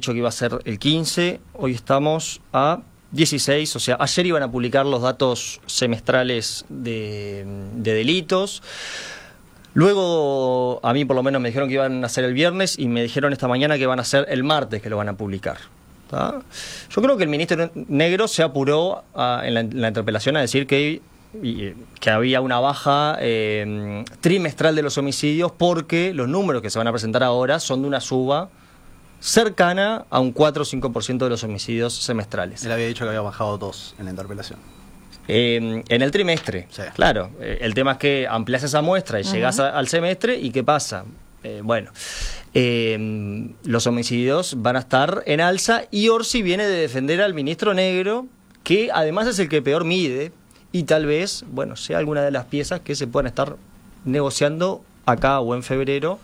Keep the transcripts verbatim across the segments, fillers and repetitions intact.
dicho que iba a ser el quince, hoy estamos a dieciséis, o sea, ayer iban a publicar los datos semestrales de, de delitos. Luego, a mí por lo menos me dijeron que iban a ser el viernes y me dijeron esta mañana que van a ser el martes que lo van a publicar. ¿Tá? Yo creo que el ministro Negro se apuró a, en, la, en la interpelación a decir que, y, que había una baja eh, trimestral de los homicidios porque los números que se van a presentar ahora son de una suba cercana a un cuatro o cinco por ciento de los homicidios semestrales. Él había dicho que había bajado dos en la interpelación. Eh, en el trimestre, sí. Claro. Eh, el tema es que ampliás esa muestra y uh-huh. llegás a, al semestre y ¿qué pasa? Eh, bueno, eh, los homicidios van a estar en alza y Orsi viene de defender al ministro Negro, que además es el que peor mide y tal vez, bueno, sea alguna de las piezas que se puedan estar negociando acá o en febrero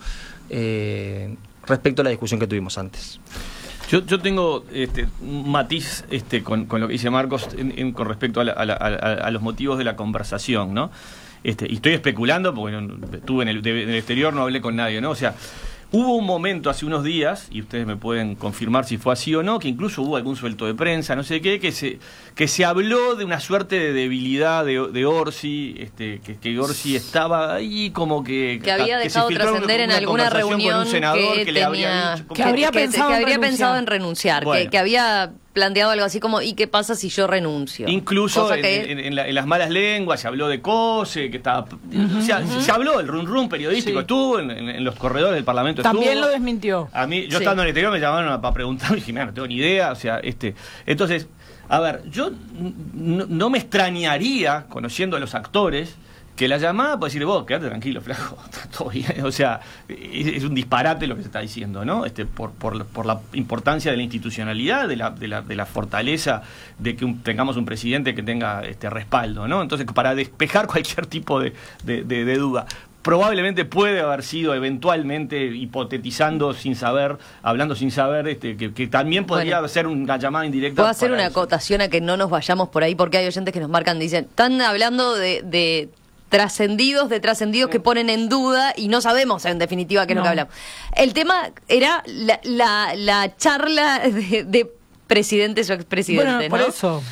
eh, respecto a la discusión que tuvimos antes. Yo, yo tengo este, un matiz este, con, con lo que dice Marcos en, en, con respecto a, la, a, la, a, a los motivos de la conversación, ¿no? Este, y estoy especulando porque no, estuve en el, de, en el exterior, no hablé con nadie, ¿no? O sea, hubo un momento hace unos días, y ustedes me pueden confirmar si fue así o no, que incluso hubo algún suelto de prensa, no sé qué, que se que se habló de una suerte de debilidad de, de Orsi, este, que, que Orsi estaba ahí como que... Que había dejado trascender en alguna reunión con un senador que, que le tenía, habría dicho... Que, habría, que, pensado, que habría pensado en renunciar, bueno. que, que había planteado algo así como, ¿y qué pasa si yo renuncio? Incluso en, que... en, en, la, en las malas lenguas se habló de Cose, que estaba... Uh-huh, o sea, uh-huh. se habló, el rum rum periodístico sí. estuvo, en, en, en los corredores del Parlamento También estuvo. lo desmintió. A mí, yo sí. estando en el exterior me llamaron para preguntar, y dije, mira, no tengo ni idea, o sea, este... Entonces, a ver, yo no, no me extrañaría, conociendo a los actores, que la llamada puede decir, vos, quédate tranquilo, flaco, está todo bien. O sea, es, es un disparate lo que se está diciendo, ¿no? Este, por, por, por la importancia de la institucionalidad, de la, de la, de la fortaleza de que un, tengamos un presidente que tenga este respaldo, ¿no? Entonces, para despejar cualquier tipo de, de, de, de duda. Probablemente puede haber sido eventualmente hipotetizando sin saber, hablando sin saber, este, que, que también podría bueno, ser una llamada indirecta. Puedo hacer una eso. acotación a que no nos vayamos por ahí, porque hay oyentes que nos marcan, dicen, están hablando de, de trascendidos, de trascendidos que ponen en duda y no sabemos en definitiva qué es no. lo que hablamos. El tema era la, la, la charla de, de presidentes o expresidentes, bueno, por ¿no? eso.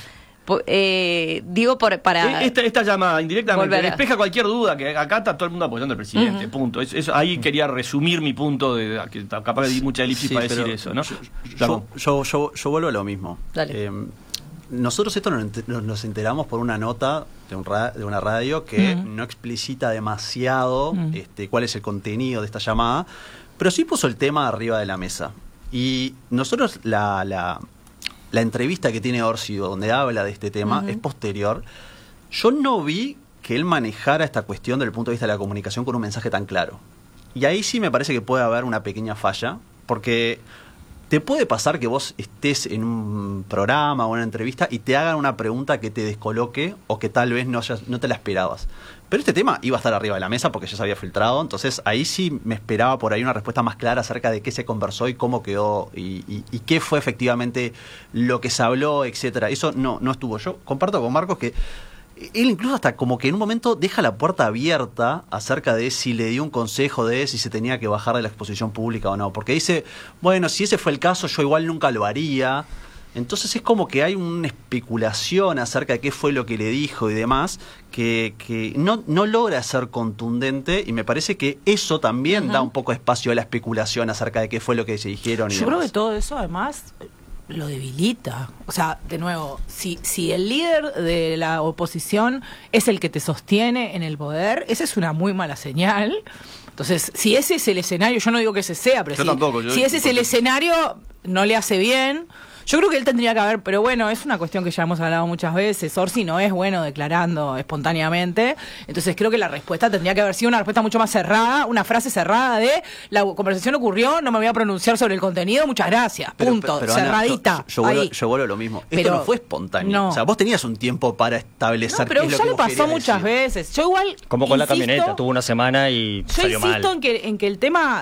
Eh, digo por, para esta, esta llamada indirectamente a... despeja cualquier duda, que acá está todo el mundo apoyando al presidente, uh-huh. punto. Eso, eso, ahí quería resumir mi punto, de que capaz de mucha elipsis sí, para decir eso, ¿no? Yo, yo, yo, yo, yo vuelvo a lo mismo. Eh, nosotros esto nos enteramos por una nota de, un ra de una radio que uh-huh. no explicita demasiado uh-huh. este, cuál es el contenido de esta llamada, pero sí puso el tema arriba de la mesa. Y nosotros la... la La entrevista que tiene Orsi, donde habla de este tema, uh-huh. es posterior. Yo no vi que él manejara esta cuestión desde el punto de vista de la comunicación con un mensaje tan claro. Y ahí sí me parece que puede haber una pequeña falla, porque te puede pasar que vos estés en un programa o una entrevista y te hagan una pregunta que te descoloque o que tal vez no, hayas, no te la esperabas. Pero este tema iba a estar arriba de la mesa porque ya se había filtrado, entonces ahí sí me esperaba por ahí una respuesta más clara acerca de qué se conversó y cómo quedó y, y, y qué fue efectivamente lo que se habló, etcétera. Eso no, no estuvo. Yo comparto con Marcos que él incluso hasta como que en un momento deja la puerta abierta acerca de si le dio un consejo de si se tenía que bajar de la exposición pública o no, porque dice, bueno, si ese fue el caso yo igual nunca lo haría. Entonces es como que hay una especulación acerca de qué fue lo que le dijo y demás, que, que no, no logra ser contundente, y me parece que eso también uh-huh. da un poco espacio a la especulación acerca de qué fue lo que se dijeron. Y Yo demás. creo que todo eso además lo debilita. O sea, de nuevo, si, si el líder de la oposición es el que te sostiene en el poder, esa es una muy mala señal. Entonces, si ese es el escenario, yo no digo que ese sea, pero yo si, tampoco, yo si ese es el escenario, no le hace bien. Yo creo que él tendría que haber, pero bueno, es una cuestión que ya hemos hablado muchas veces. Orsi no es bueno declarando espontáneamente, entonces creo que la respuesta tendría que haber sido una respuesta mucho más cerrada, una frase cerrada de la conversación ocurrió, no me voy a pronunciar sobre el contenido, muchas gracias, pero, punto, pero, pero, cerradita. Ana, yo, yo, vuelvo, yo vuelvo a lo mismo. Esto pero, no fue espontáneo. No. O sea, vos tenías un tiempo para establecer no, pero qué es lo ya que le vos pasó muchas decir. veces. Yo igual como con insisto, la camioneta, tuvo una semana y yo salió mal. Yo insisto en que, en que el tema,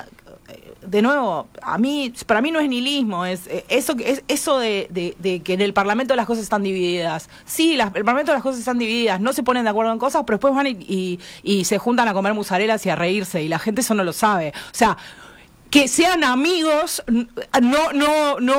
de nuevo, a mí, para mí no es nihilismo, es eso, es eso de, de, de que en el Parlamento las cosas están divididas. Sí, las, el Parlamento las cosas están divididas, no se ponen de acuerdo en cosas, pero después van y, y, y se juntan a comer musarelas y a reírse, y la gente eso no lo sabe. O sea, que sean amigos, no, no, no.